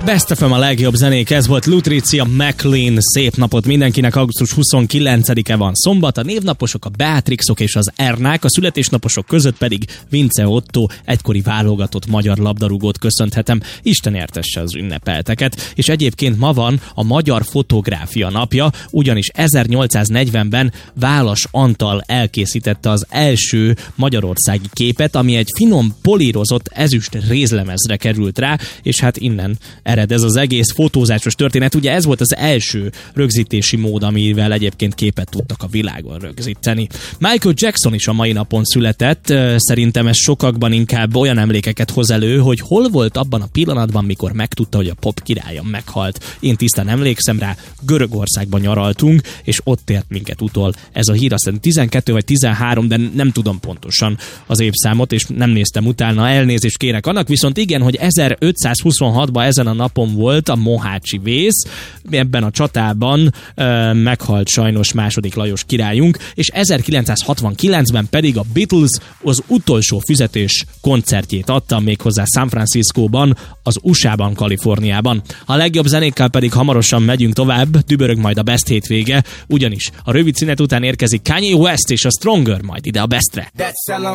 Best FM a legjobb zenék, ez volt Lutricia McLean. Szép napot mindenkinek, augusztus 29-e van szombat, a névnaposok a Beatrixok és az Ernák, a születésnaposok között pedig Vince Otto, egykori válogatott magyar labdarúgót köszönhetem. Isten értesse az ünnepelteket. És egyébként ma van a Magyar Fotográfia napja, ugyanis 1840-ben Válasz Antal elkészítette az első magyarországi képet, ami egy finom polírozott ezüst rézlemezre került rá, és hát innen ered ez az egész fotózásos történet. Ugye ez volt az első rögzítési mód, amivel egyébként képet tudtak a világon rögzíteni. Michael Jackson is a mai napon született, szerintem ez sokakban inkább olyan emlékeket hoz elő, hogy hol volt abban a pillanatban, mikor megtudta, hogy a pop királya meghalt. Én tisztán emlékszem rá, Görögországban nyaraltunk, és ott ért minket utol ez a hír, aztán 12 vagy 13, de nem tudom pontosan az évszámot, és nem néztem utána, elnézést kérek annak, viszont igen, hogy 1526-ban ezen a napon volt a mohácsi vész, ebben a csatában meghalt sajnos II. Lajos királyunk, és 1969-ben pedig a Beatles az utolsó füzetés koncertjét adta, méghozzá San Franciscóban, az USA-ban, Kaliforniában. A legjobb zenékkel pedig hamarosan megyünk tovább, dübörög majd a Best hétvége, ugyanis a rövid szünet után érkezik Kanye West és a Stronger, majd ide a Bestre.